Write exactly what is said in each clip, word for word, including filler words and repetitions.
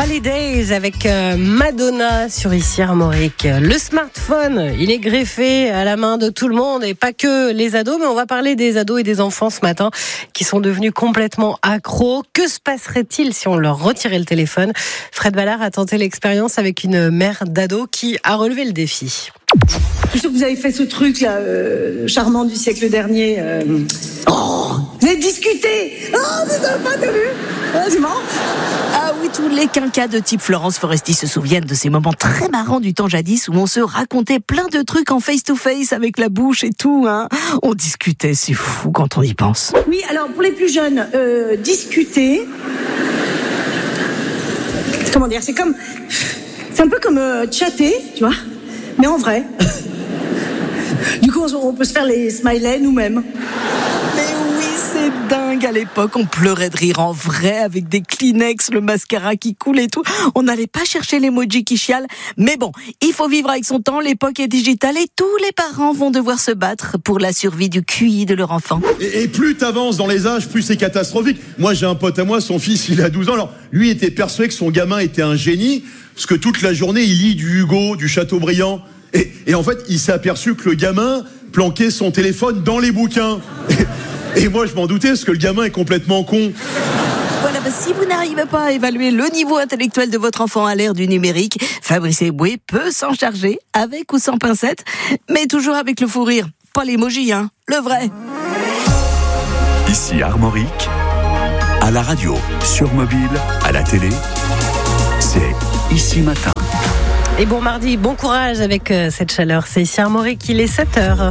Holidays avec Madonna sur Ici Armorique. Le smartphone, il est greffé à la main de tout le monde et pas que les ados, mais on va parler des ados et des enfants ce matin qui sont devenus complètement accros. Que se passerait-il si on leur retirait le téléphone ? Fred Ballard a tenté l'expérience avec une mère d'ado qui a relevé le défi. Je suis sûr que vous avez fait ce truc là, euh, charmant du siècle dernier. Euh... Oh, vous avez discuté. Oh, vous n'avez pas vu. Ah, c'est marrant. Ah oui, tous les quinquas de type Florence Foresti se souviennent de ces moments très marrants du temps jadis où on se racontait plein de trucs en face-to-face avec la bouche et tout. Hein. On discutait, c'est fou quand on y pense. Oui, alors pour les plus jeunes, euh, discuter. Comment dire, c'est comme, c'est un peu comme euh, chatter, tu vois. Mais en vrai. Du coup, on peut se faire les smileys nous-mêmes. Mais oui, c'est dingue. À l'époque, on pleurait de rire en vrai avec des Kleenex, le mascara qui coule et tout. On n'allait pas chercher l'emoji qui chiale. Mais bon, il faut vivre avec son temps. L'époque est digitale et tous les parents vont devoir se battre pour la survie du Q I de leur enfant. Et, et plus t'avances dans les âges, plus c'est catastrophique. Moi, j'ai un pote à moi, son fils, il a douze ans. Alors, lui était persuadé que son gamin était un génie, parce que toute la journée, il lit du Hugo, du Chateaubriand. Et, et en fait, il s'est aperçu que le gamin planquait son téléphone dans les bouquins. Et, et moi, je m'en doutais, parce que le gamin est complètement con. Voilà, bah, si vous n'arrivez pas à évaluer le niveau intellectuel de votre enfant à l'ère du numérique, Fabrice Eboué peut s'en charger, avec ou sans pincette, mais toujours avec le fou rire. Pas l'emoji, hein, le vrai. Ici Armorique, à la radio, sur mobile, à la télé, c'est Ici Matin. Et bon mardi, bon courage avec cette chaleur. C'est ici Armorique, il est sept heures.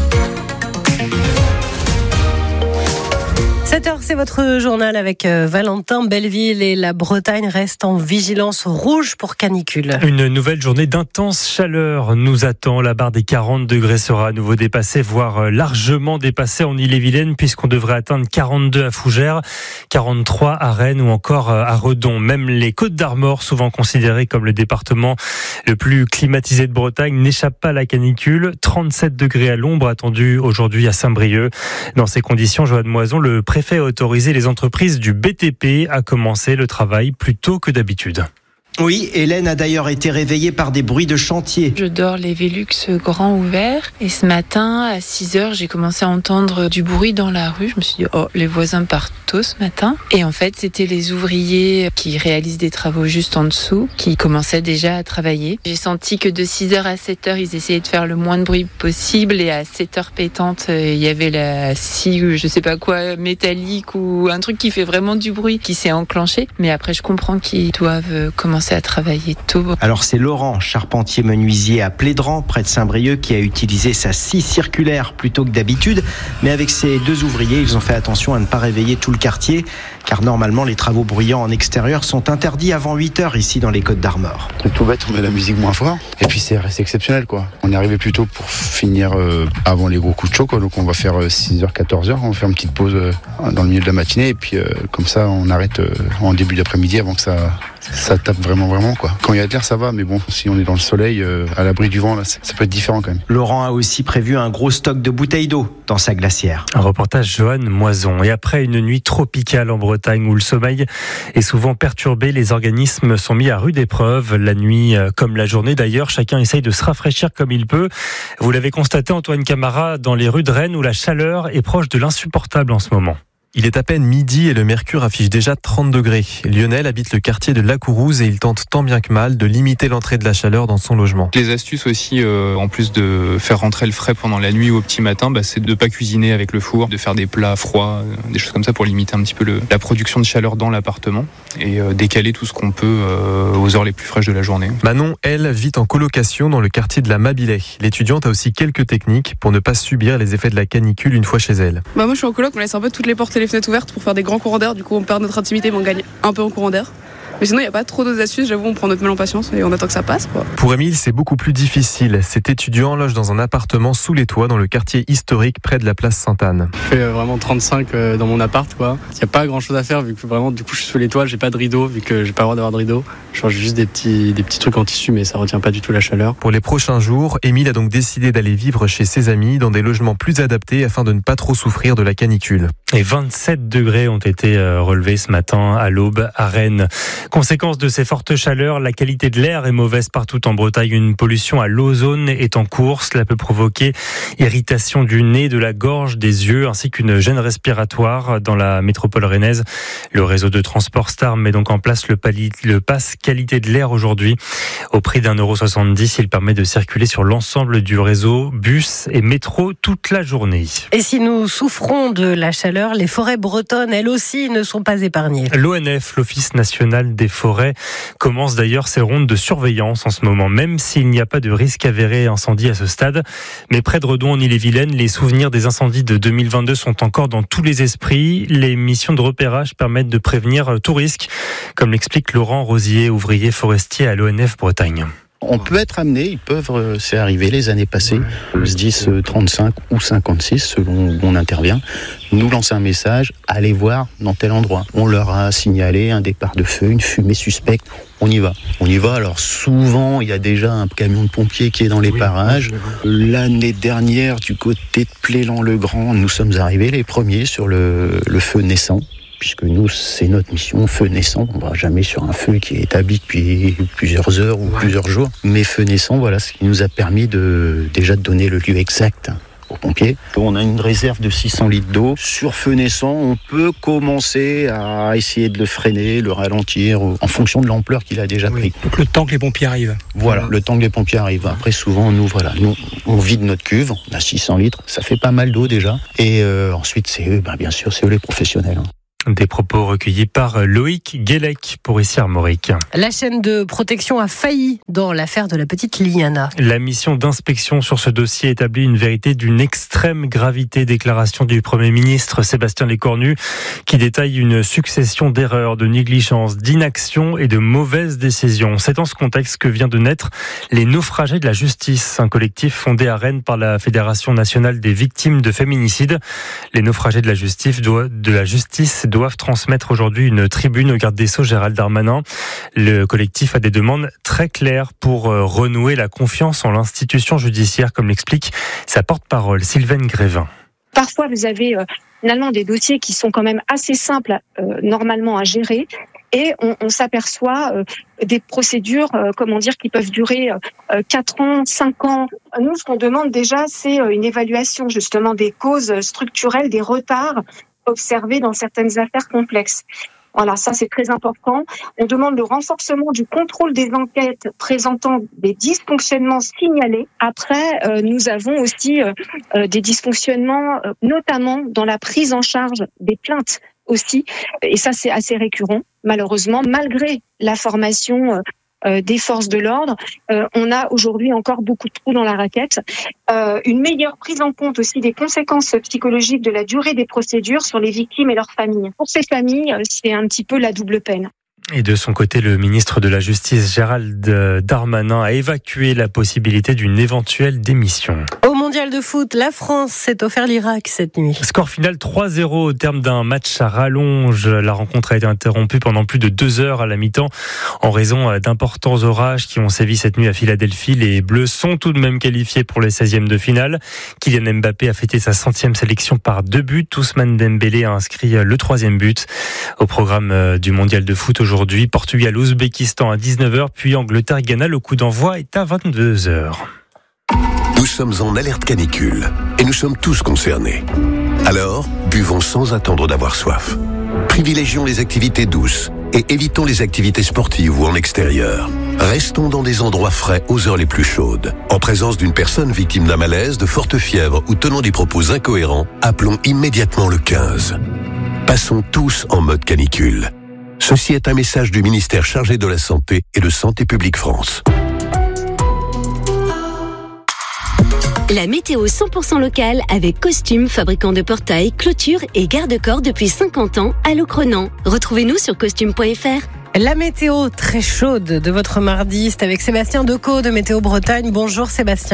sept heures, c'est votre journal avec Valentin Belleville et la Bretagne reste en vigilance rouge pour canicule. Une nouvelle journée d'intense chaleur nous attend. La barre des quarante degrés sera à nouveau dépassée, voire largement dépassée en Ille-et-Vilaine, puisqu'on devrait atteindre quarante-deux à Fougères, quarante-trois à Rennes ou encore à Redon. Même les Côtes-d'Armor, souvent considérées comme le département le plus climatisé de Bretagne, n'échappent pas à la canicule. trente-sept degrés à l'ombre attendus aujourd'hui à Saint-Brieuc. Dans ces conditions, Joanne Moison, le préfet a autorisé les entreprises du B T P à commencer le travail plus tôt que d'habitude. Oui, Hélène a d'ailleurs été réveillée par des bruits de chantier. Je dors les Velux grands ouverts et ce matin à six heures j'ai commencé à entendre du bruit dans la rue. Je me suis dit oh les voisins partent tôt ce matin et en fait c'était les ouvriers qui réalisent des travaux juste en dessous qui commençaient déjà à travailler. J'ai senti que de six heures à sept heures ils essayaient de faire le moins de bruit possible et à sept heures pétantes il y avait la scie je sais pas quoi métallique ou un truc qui fait vraiment du bruit qui s'est enclenché mais après je comprends qu'ils doivent commencer à travailler tôt. Alors c'est Laurent, charpentier menuisier à Plédran, près de Saint-Brieuc, qui a utilisé sa scie circulaire plutôt que d'habitude. Mais avec ses deux ouvriers, ils ont fait attention à ne pas réveiller tout le quartier, car normalement les travaux bruyants en extérieur sont interdits avant huit heures ici dans les Côtes-d'Armor. C'est tout bête, on met la musique moins fort. Et puis c'est resté exceptionnel quoi. On est arrivé plus tôt pour finir euh, avant les gros coups de chaud quoi. Donc on va faire euh, six heures, quatorze heures, on va faire une petite pause euh, dans le milieu de la matinée et puis euh, comme ça on arrête euh, en début d'après-midi avant que ça... Ça tape vraiment, vraiment, quoi. Quand il y a de l'air, ça va, mais bon, si on est dans le soleil, euh, à l'abri du vent, là, ça peut être différent quand même. Laurent a aussi prévu un gros stock de bouteilles d'eau dans sa glacière. Un reportage Joanne Moison. Et après une nuit tropicale en Bretagne où le sommeil est souvent perturbé, les organismes sont mis à rude épreuve. La nuit, comme la journée d'ailleurs, chacun essaye de se rafraîchir comme il peut. Vous l'avez constaté, Antoine Camara, dans les rues de Rennes où la chaleur est proche de l'insupportable en ce moment. Il est à peine midi et le mercure affiche déjà trente degrés. Lionel habite le quartier de La Courouse et il tente tant bien que mal de limiter l'entrée de la chaleur dans son logement. Les astuces aussi, euh, en plus de faire rentrer le frais pendant la nuit ou au petit matin, bah, c'est de ne pas cuisiner avec le four, de faire des plats froids, euh, des choses comme ça pour limiter un petit peu le, la production de chaleur dans l'appartement et euh, décaler tout ce qu'on peut euh, aux heures les plus fraîches de la journée. Manon, elle, vit en colocation dans le quartier de la Mabilais. L'étudiante a aussi quelques techniques pour ne pas subir les effets de la canicule une fois chez elle. Bah moi je suis en coloc, on laisse un peu toutes les portes et les fenêtres ouvertes pour faire des grands courants d'air, du coup on perd notre intimité mais on gagne un peu en courant d'air. Mais sinon il n'y a pas trop d'autres astuces, j'avoue on prend notre mal en patience et on attend que ça passe quoi. Pour Émile c'est beaucoup plus difficile. Cet étudiant loge dans un appartement sous les toits dans le quartier historique près de la place Sainte-Anne. Je fais vraiment trente-cinq dans mon appart quoi. Il n'y a pas grand chose à faire vu que vraiment du coup je suis sous les toits, j'ai pas de rideau vu que j'ai pas le droit d'avoir de rideau. Je change juste des petits, des petits trucs en tissu mais ça retient pas du tout la chaleur. Pour les prochains jours, Émile a donc décidé d'aller vivre chez ses amis dans des logements plus adaptés afin de ne pas trop souffrir de la canicule. Et vingt-sept degrés ont été relevés ce matin à l'aube à Rennes. Conséquence de ces fortes chaleurs, la qualité de l'air est mauvaise partout en Bretagne. Une pollution à l'ozone est en cours. Cela peut provoquer irritation du nez, de la gorge, des yeux, ainsi qu'une gêne respiratoire dans la métropole rennaise. Le réseau de transport Star met donc en place le, pali- le pass qualité de l'air aujourd'hui. Au prix d'un euro soixante-dix, il permet de circuler sur l'ensemble du réseau bus et métro toute la journée. Et si nous souffrons de la chaleur, les forêts bretonnes, elles aussi, ne sont pas épargnées. L'O N F, l'Office national des forêts, commence d'ailleurs ses rondes de surveillance en ce moment, même s'il n'y a pas de risque avéré incendie à ce stade. Mais près de Redon, en Ille-et-Vilaine, les souvenirs des incendies de deux mille vingt-deux sont encore dans tous les esprits. Les missions de repérage permettent de prévenir tout risque, comme l'explique Laurent Rosier, ouvrier forestier à l'O N F Bretagne. On peut être amené, ils peuvent, euh, c'est arrivé les années passées, le S D I S trente-cinq ou cinquante-six, selon où on intervient, nous lancer un message, allez voir dans tel endroit. On leur a signalé un départ de feu, une fumée suspecte, on y va. On y va, alors souvent, il y a déjà un camion de pompiers qui est dans les oui, parages. L'année dernière, du côté de Plélan-le-Grand, nous sommes arrivés les premiers sur le, le feu naissant. Puisque nous, c'est notre mission, feu naissant. On ne va jamais sur un feu qui est établi depuis plusieurs heures ou ouais. plusieurs jours. Mais feu naissant, voilà ce qui nous a permis de déjà de donner le lieu exact aux pompiers. On a une réserve de six cents litres d'eau. Sur feu naissant, on peut commencer à essayer de le freiner, le ralentir, en fonction de l'ampleur qu'il a déjà oui. pris. Donc le temps que les pompiers arrivent. Voilà, le temps que les pompiers arrivent. Après, souvent, nous, voilà, nous, on vide notre cuve. On a six cents litres. Ça fait pas mal d'eau déjà. Et euh, ensuite, c'est eux, ben, bien sûr, c'est eux les professionnels. Hein. Des propos recueillis par Loïc Guélec pour ici Armorique. La chaîne de protection a failli dans l'affaire de la petite Liliana. La mission d'inspection sur ce dossier établit une vérité d'une extrême gravité. Déclaration du Premier ministre Sébastien Lecornu qui détaille une succession d'erreurs, de négligences, d'inaction et de mauvaises décisions. C'est dans ce contexte que vient de naître les Naufragés de la Justice, un collectif fondé à Rennes par la Fédération nationale des victimes de féminicide. Les Naufragés de la Justice doivent, de la justice doivent transmettre aujourd'hui une tribune au garde des Sceaux Gérald Darmanin. Le collectif a des demandes très claires pour renouer la confiance en l'institution judiciaire, comme l'explique sa porte-parole Sylvaine Grévin. Parfois, vous avez euh, finalement des dossiers qui sont quand même assez simples euh, normalement à gérer. Et on, on s'aperçoit euh, des procédures, euh, comment dire, qui peuvent durer euh, quatre ans, cinq ans. Nous, ce qu'on demande déjà, c'est euh, une évaluation justement des causes structurelles, des retards observés dans certaines affaires complexes. Voilà, ça c'est très important. On demande le renforcement du contrôle des enquêtes présentant des dysfonctionnements signalés. Après, euh, nous avons aussi euh, euh, des dysfonctionnements, euh, notamment dans la prise en charge des plaintes aussi. Et ça c'est assez récurrent, malheureusement, malgré la formation euh, Euh, des forces de l'ordre, euh, on a aujourd'hui encore beaucoup de trous dans la raquette. Euh, une meilleure prise en compte aussi des conséquences psychologiques de la durée des procédures sur les victimes et leurs familles. Pour ces familles, c'est un petit peu la double peine. Et de son côté, le ministre de la Justice, Gérald Darmanin, a évacué la possibilité d'une éventuelle démission. Au mondial de foot, la France s'est offert l'Irak cette nuit. Score final trois zéro au terme d'un match à rallonge. La rencontre a été interrompue pendant plus de deux heures à la mi-temps en raison d'importants orages qui ont sévi cette nuit à Philadelphie. Les Bleus sont tout de même qualifiés pour les seizièmes de finale. Kylian Mbappé a fêté sa centième sélection par deux buts. Ousmane Dembélé a inscrit le troisième but. Au programme du mondial de foot aujourd'hui, Aujourd'hui, Portugal-Ouzbékistan à dix-neuf heures, puis Angleterre-Ghana. Le coup d'envoi est à vingt-deux heures. Nous sommes en alerte canicule et nous sommes tous concernés. Alors, buvons sans attendre d'avoir soif. Privilégions les activités douces et évitons les activités sportives ou en extérieur. Restons dans des endroits frais aux heures les plus chaudes. En présence d'une personne victime d'un malaise, de forte fièvre ou tenant des propos incohérents, appelons immédiatement le quinze. Passons tous en mode canicule. Ceci est un message du ministère chargé de la Santé et de Santé publique France. La météo cent pour cent locale avec Costume, fabricant de portails, clôtures et garde-corps depuis cinquante ans à Locronan. Retrouvez-nous sur costume point f r. La météo très chaude de votre mardi, c'est avec Sébastien Decaux de Météo Bretagne. Bonjour Sébastien.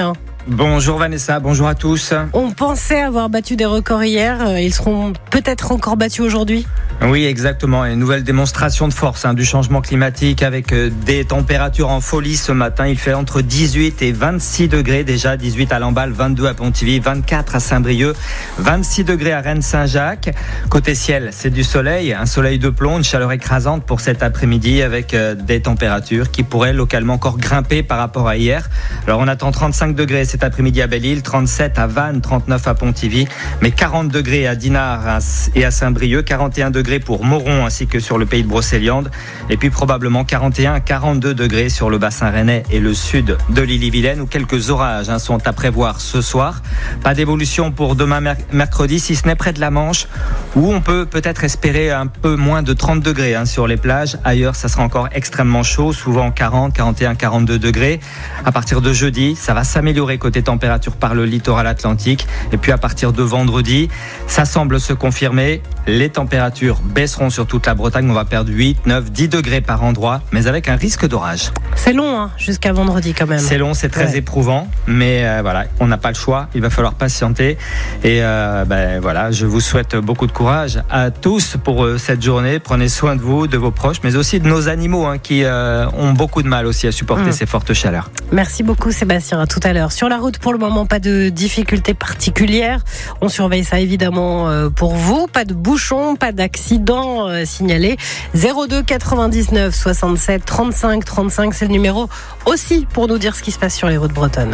Bonjour Vanessa, bonjour à tous. On pensait avoir battu des records hier, ils seront peut-être encore battus aujourd'hui ? Oui, exactement. Une nouvelle démonstration de force hein, du changement climatique avec euh, des températures en folie ce matin. Il fait entre dix-huit et vingt-six degrés déjà. dix-huit à Lamballe, vingt-deux à Pontivy, vingt-quatre à Saint-Brieuc, vingt-six degrés à Rennes-Saint-Jacques. Côté ciel, c'est du soleil, un soleil de plomb, une chaleur écrasante pour cet après-midi avec euh, des températures qui pourraient localement encore grimper par rapport à hier. Alors on attend trente-cinq degrés cet après-midi à Belle-Île, trente-sept à Vannes, trente-neuf à Pontivy, mais quarante degrés à Dinard et à Saint-Brieuc, quarante et un degrés pour Moron ainsi que sur le pays de Brocéliande, et puis probablement quarante et un à quarante-deux degrés sur le bassin rennais et le sud de l'Ille-et-Vilaine où quelques orages hein, sont à prévoir ce soir. Pas d'évolution pour demain mercredi si ce n'est près de la Manche où on peut peut-être espérer un peu moins de trente degrés hein, sur les plages. Ailleurs ça sera encore extrêmement chaud, souvent quarante, quarante et un, quarante-deux degrés. À partir de jeudi ça va s'améliorer côté température par le littoral atlantique, et puis à partir de vendredi ça semble se confirmer. Les températures baisseront sur toute la Bretagne. On va perdre huit, neuf, dix degrés par endroit, mais avec un risque d'orage. C'est long, hein, jusqu'à vendredi quand même. C'est long, c'est très ouais. éprouvant, mais euh, voilà, on n'a pas le choix. Il va falloir patienter. Et euh, ben voilà, je vous souhaite beaucoup de courage à tous pour euh, cette journée. Prenez soin de vous, de vos proches, mais aussi de nos animaux hein, qui euh, ont beaucoup de mal aussi à supporter mmh. ces fortes chaleurs. Merci beaucoup Sébastien. À tout à l'heure. Sur la route, pour le moment, pas de difficultés particulières. On surveille ça évidemment euh, pour vous. Pas de bouchons, pas d'accidents euh, signalés. zéro deux quatre-vingt-dix-neuf soixante-sept trente-cinq trente-cinq, c'est le numéro aussi pour nous dire ce qui se passe sur les routes bretonnes.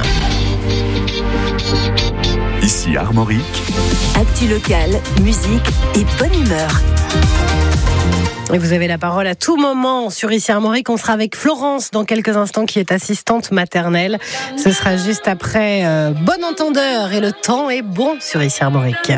Ici Armorique. Actu locale, musique et bonne humeur. Et vous avez la parole à tout moment sur Ici Armorique. On sera avec Florence dans quelques instants qui est assistante maternelle. Ce sera juste après euh, Bon Entendeur et le temps est bon sur Ici Armorique.